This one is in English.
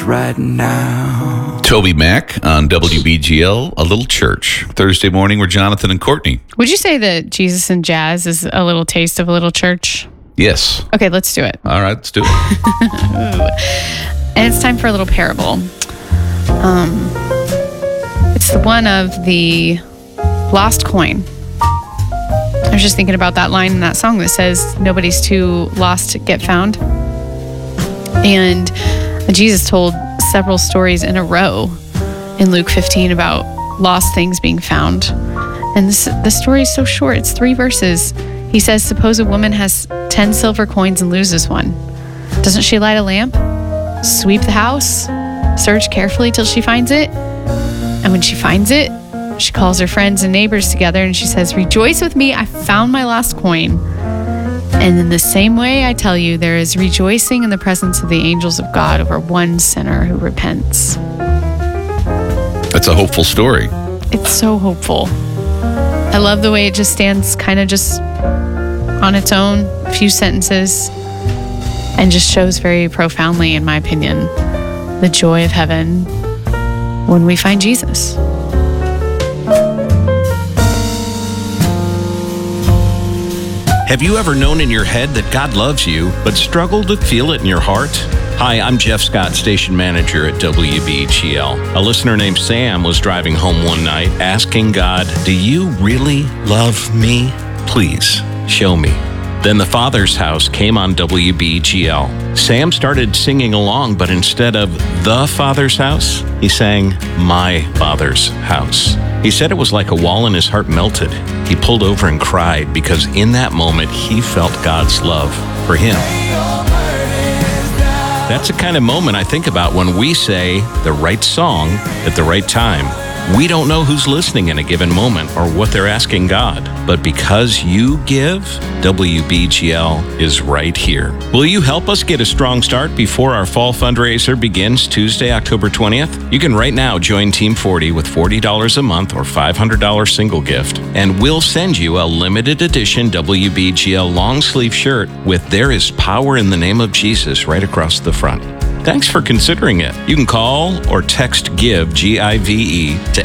right now. Toby Mac on WBGL, A Little Church. Thursday morning, we're Jonathan and Courtney. Would you say that Jesus and Jazz is a little taste of a little church? Yes. Okay, let's do it. All right, let's do it. And it's time for a little parable. It's the one of the lost coin. I was just thinking about that line in that song that says, nobody's too lost to get found. And Jesus told several stories in a row in Luke 15 about lost things being found. And the story is so short. It's 3 verses. He says, suppose a woman has 10 silver coins and loses one. Doesn't she light a lamp, sweep the house, search carefully till she finds it? And when she finds it, she calls her friends and neighbors together and she says, rejoice with me, I found my lost coin. And in the same way, I tell you, there is rejoicing in the presence of the angels of God over one sinner who repents. That's a hopeful story. It's so hopeful. I love the way it just stands kind of just on its own, a few sentences, and just shows very profoundly, in my opinion, the joy of heaven when we find Jesus. Have you ever known in your head that God loves you, but struggled to feel it in your heart? Hi, I'm Jeff Scott, station manager at WBGL. A listener named Sam was driving home one night asking God, do you really love me? Please, show me. Then The Father's House came on WBGL. Sam started singing along, but instead of The Father's House, he sang My Father's House. He said it was like a wall in his heart melted. He pulled over and cried because in that moment, he felt God's love for him. That's the kind of moment I think about when we say the right song at the right time. We don't know who's listening in a given moment or what they're asking God, but because you give, WBGL is right here. Will you help us get a strong start before our fall fundraiser begins Tuesday, October 20th? You can right now join Team 40 with $40 a month or $500 single gift, and we'll send you a limited edition WBGL long sleeve shirt with There is Power in the Name of Jesus right across the front. Thanks for considering it. You can call or text GIVE, G-I-V-E, to